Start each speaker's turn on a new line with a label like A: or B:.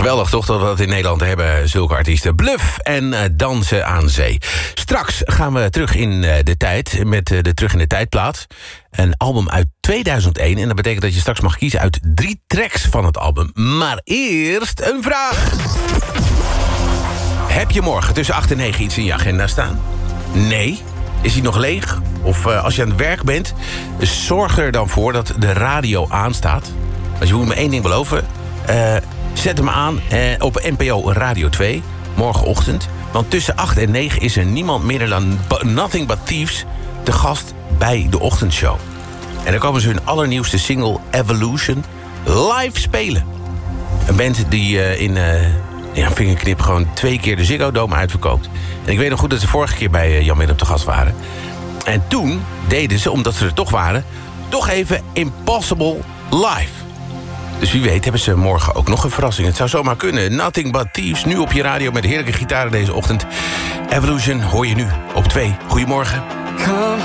A: Geweldig toch dat we dat in Nederland hebben, zulke artiesten. Bluff en Dansen aan Zee. Straks gaan we terug in de tijd met de Terug in de Tijdplaat. Een album uit 2001 en dat betekent dat je straks mag kiezen uit 3 tracks van het album. Maar eerst een vraag. Heb je morgen tussen 8 en 9 iets in je agenda staan? Nee? Is hij nog leeg? Of als je aan het werk bent, zorg er dan voor dat de radio aanstaat. Want je moet me 1 ding beloven. Zet hem aan op NPO Radio 2, morgenochtend. Want tussen 8 en 9 is er niemand minder dan Nothing But Thieves te gast bij de ochtendshow. En dan komen ze hun allernieuwste single Evolution live spelen. Een band die in vingerknip gewoon 2 keer de Ziggo Dome uitverkoopt. En ik weet nog goed dat ze vorige keer bij Jan Willem te gast waren. En toen deden ze, omdat ze er toch waren, toch even Impossible live. Dus wie weet hebben ze morgen ook nog een verrassing. Het zou zomaar kunnen. Nothing But Thieves, nu op je radio met heerlijke gitaren deze ochtend. Evolution hoor je nu op 2. Goedemorgen.
B: Come